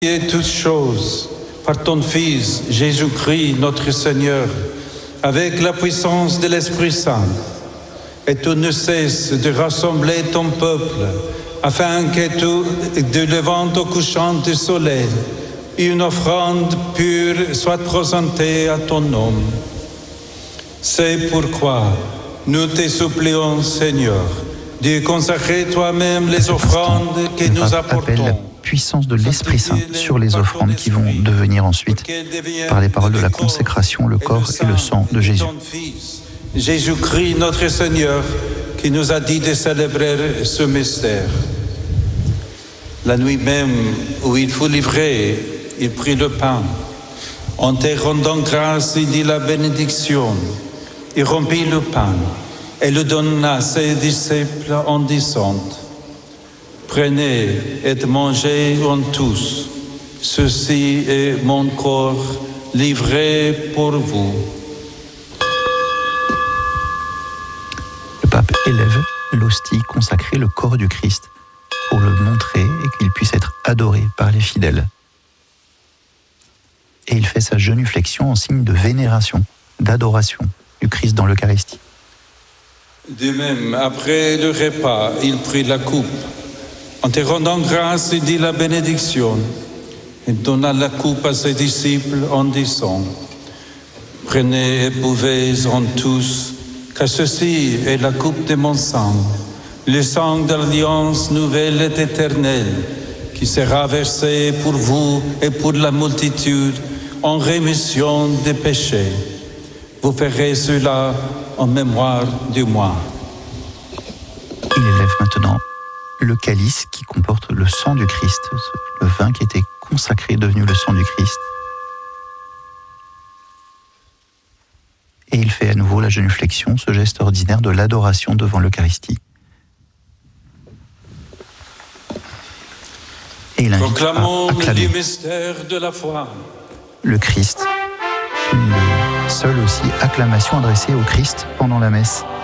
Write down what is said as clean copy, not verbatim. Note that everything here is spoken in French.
Et toutes choses par ton Fils, Jésus-Christ, notre Seigneur, avec la puissance de l'Esprit Saint. Et tu ne cesses de rassembler ton peuple, afin que tu, de levant au couchant du soleil, une offrande pure soit présentée à ton nom. C'est pourquoi nous te supplions, Seigneur, de consacrer toi-même les offrandes que nous apportons. Puissance de l'Esprit Saint sur les offrandes qui vont devenir ensuite, par les paroles de la consécration, le corps et le sang de Jésus. Jésus-Christ, notre Seigneur, qui nous a dit de célébrer ce mystère. La nuit même où il fut livré, il prit le pain. En te rendant grâce, il dit la bénédiction. Il rompit le pain et le donna à ses disciples en disant: Prenez et mangez en tous. Ceci est mon corps livré pour vous. Le pape élève l'hostie consacrée, le corps du Christ, pour le montrer et qu'il puisse être adoré par les fidèles. Et il fait sa genuflexion en signe de vénération, d'adoration du Christ dans l'Eucharistie. De même, après le repas, il prit la coupe. En te rendant grâce, il dit la bénédiction. Il donna la coupe à ses disciples en disant: Prenez et buvez-en tous, car ceci est la coupe de mon sang, le sang de l'alliance nouvelle et éternelle, qui sera versé pour vous et pour la multitude en rémission des péchés. Vous ferez cela en mémoire de moi. Il élève maintenant le calice qui comporte le sang du Christ, le vin qui était consacré, devenu le sang du Christ. Et il fait à nouveau la genuflexion, ce geste ordinaire de l'adoration devant l'Eucharistie. Et il invite à acclamer le mystère de la foi. Le Christ, une seule aussi acclamation adressée au Christ pendant la messe.